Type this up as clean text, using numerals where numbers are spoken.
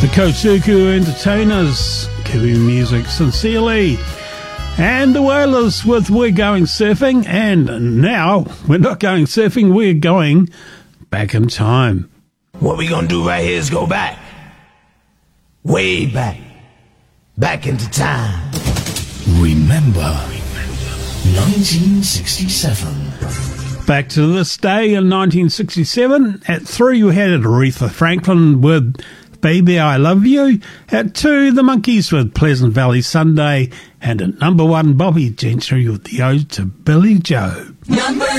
Kosuku Entertainers, giving music sincerely. And the Wailers with We're Going Surfing. And now, we're not going surfing, we're going back in time. What we gonna do right here is go back. Way back. Back into time. Remember 1967. Back to this day in 1967. At 3, we had Aretha Franklin with Baby I Love You. At 2, the Monkees with Pleasant Valley Sunday. And at number 1, Bobby Gentry with the Ode to Billy Joe. Number